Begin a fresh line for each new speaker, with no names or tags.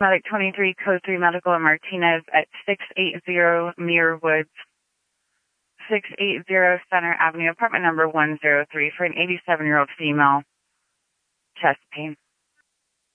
Medic 23, Code 3 Medical and Martinez at 680 Muir Woods, 680 Center Avenue, apartment number 103 for an 87-year-old female, chest pain.